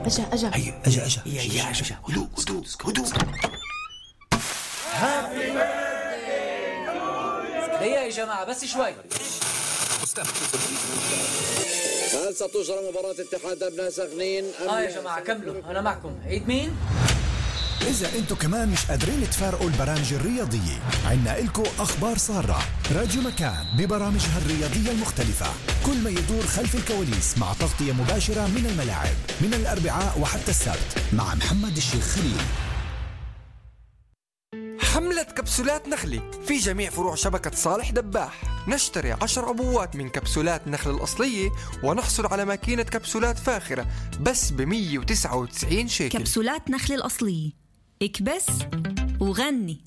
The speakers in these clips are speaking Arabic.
أجا هيا أجا هدوء. هيا يا جماعة بس شوي. هل ستجرى مباراة اتحاد أبناء سخنين؟ يا جماعة كملوا، أنا معكم. عيد مين؟ إذا أنتو كمان مش قادرين تفارقوا البرامج الرياضية، عنا إلكو أخبار سارة. راديو مكان ببرامجها الرياضية المختلفة، كل ما يدور خلف الكواليس مع تغطية مباشرة من الملاعب من الأربعاء وحتى السبت مع محمد الشيخ خليل. حملة كبسولات نخلي في جميع فروع شبكة صالح دباح. نشتري 10 عبوات من كبسولات نخل الأصلية ونحصل على ماكينة كبسولات فاخرة بس ب199 شيكل. كبسولات نخل الأصلية، اكبس وغني.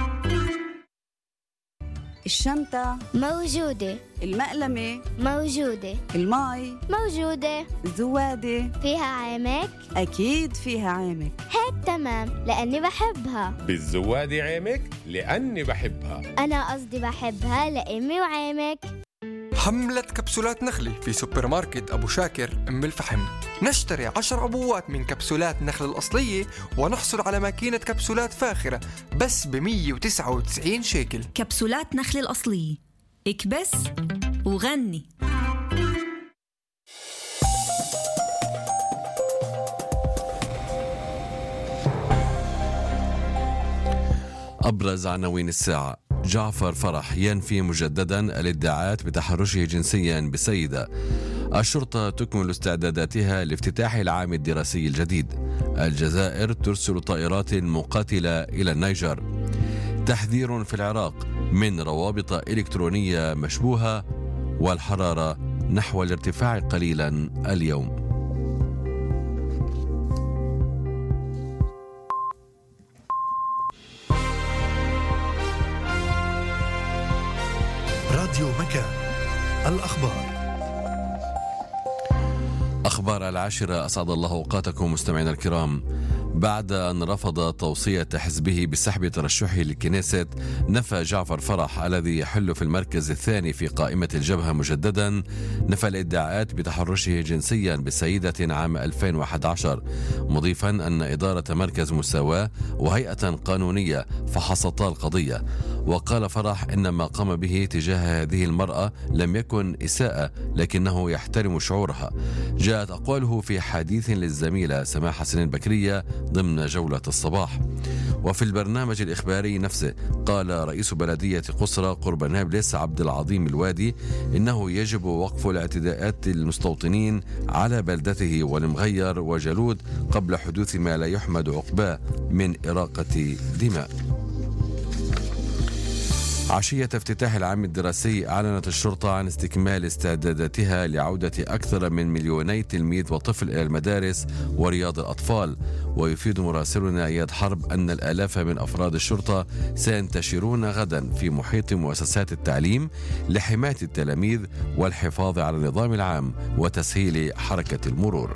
الشنطة موجودة، المقلمة موجودة، الماي موجودة، الزوادة فيها عامك؟ أكيد فيها عامك. هيك تمام لأني بحبها. بالزوادة عامك لأني بحبها. أنا قصدي بحبها لأمي وعامك. حملة كبسولات نخلي في سوبر ماركت أبو شاكر أم الفحم. نشتري 10 عبوات من كبسولات نخل الأصلية ونحصل على ماكينة كبسولات فاخرة بس ب199 شيكل. كبسولات نخل الأصلية، اكبس وغني. أبرز عناوين الساعة: جعفر فرح ينفي مجددا الادعاءات بتحرشه جنسيا بسيدة. الشرطة تكمل استعداداتها لافتتاح العام الدراسي الجديد. الجزائر ترسل طائرات مقاتلة إلى النيجر. تحذير في العراق من روابط إلكترونية مشبوهة. والحرارة نحو الارتفاع قليلا اليوم. راديو مكان، الأخبار. أخبار 10. أسعد الله أوقاتكم مستمعينا الكرام. بعد أن رفض توصية حزبه بسحب ترشحه للكنيست، نفى جعفر فرح الذي يحل في المركز الثاني في قائمة الجبهة مجددا نفى الادعاءات بتحرشه جنسيا بسيدة عام 2011، مضيفا أن إدارة مركز مساواة وهيئة قانونية فحصتا القضية. وقال فرح إن ما قام به تجاه هذه المرأة لم يكن إساءة لكنه يحترم شعورها. جاءت أقواله في حديث للزميلة سماح حسن البكرية ضمن جولة الصباح. وفي البرنامج الإخباري نفسه قال رئيس بلدية قصرى قرب نابلس عبد العظيم الوادي إنه يجب وقف الاعتداءات المستوطنين على بلدته والمغير وجلود قبل حدوث ما لا يحمد عقباه من إراقة دماء. عشية افتتاح العام الدراسي أعلنت الشرطة عن استكمال استعداداتها لعودة أكثر من 2,000,000 تلميذ وطفل إلى المدارس ورياض الأطفال. ويفيد مراسلنا إياد حرب أن الآلاف من أفراد الشرطة سينتشرون غدا في محيط مؤسسات التعليم لحماية التلاميذ والحفاظ على النظام العام وتسهيل حركة المرور.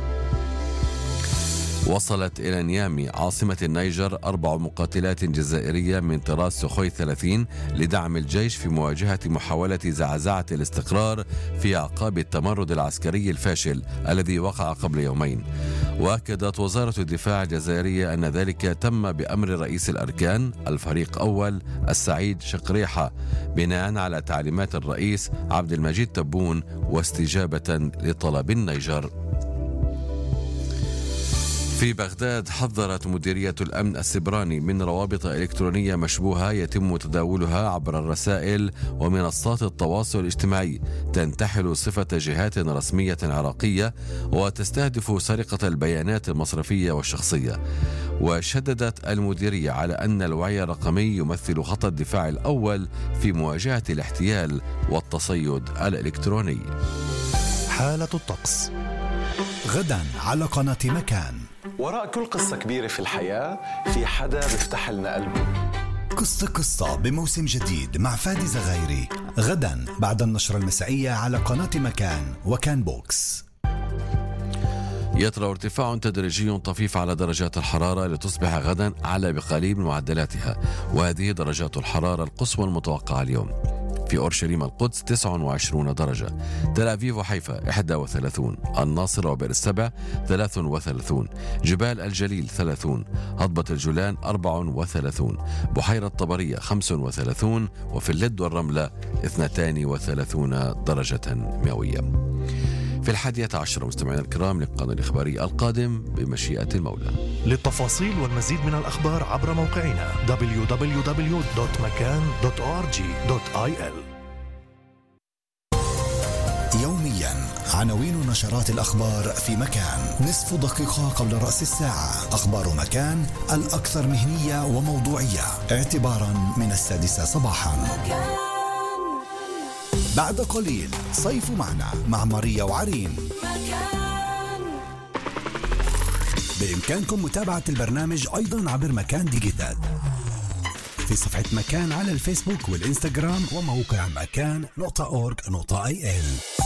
وصلت إلى نيامي عاصمة النيجر 4 مقاتلات جزائرية من طراز سخوي 30 لدعم الجيش في مواجهة محاولة زعزعة الاستقرار في أعقاب التمرد العسكري الفاشل الذي وقع قبل يومين. وأكدت وزارة الدفاع الجزائرية أن ذلك تم بأمر رئيس الأركان الفريق أول السعيد شقريحة بناء على تعليمات الرئيس عبد المجيد تبون واستجابة لطلب النيجر. في بغداد حذرت مديرية الأمن السبراني من روابط إلكترونية مشبوهة يتم تداولها عبر الرسائل ومنصات التواصل الاجتماعي تنتحل صفة جهات رسمية عراقية وتستهدف سرقة البيانات المصرفية والشخصية. وشددت المديرية على أن الوعي الرقمي يمثل خط الدفاع الأول في مواجهة الاحتيال والتصيد الإلكتروني. حالة الطقس غدا على قناة مكان. وراء كل قصة كبيرة في الحياة في حدا بيفتح لنا قلبه. قصة بموسم جديد مع فادي زغايري غدا بعد النشرة المسائية على قناة مكان وكان بوكس. يطرأ ارتفاع تدريجي طفيف على درجات الحرارة لتصبح غدا أعلى بقليل من معدلاتها، وهذه درجات الحرارة القصوى المتوقعة اليوم. في أورشليم القدس 29 درجة، تل أبيب وحيفا 31، الناصرة وبئر السبع 33، جبال الجليل 30، هضبة الجولان 34، بحيرة طبرية 35، وفي اللد والرملة 32 درجة مئوية. في 11 مستمعينا الكرام للقناة الإخباري القادم بمشيئة المولى. للتفاصيل والمزيد من الأخبار عبر موقعنا www.makan.org.il. يوميا عناوين نشرات الأخبار في مكان، نصف دقيقة قبل رأس الساعة. أخبار مكان الأكثر مهنية وموضوعية اعتبارا من 6 صباحا. بعد قليل صيف معنا مع ماريا وعرين. بإمكانكم متابعة البرنامج أيضا عبر مكان ديجيتال في صفحة مكان على الفيسبوك والإنستغرام وموقع مكان.org.il.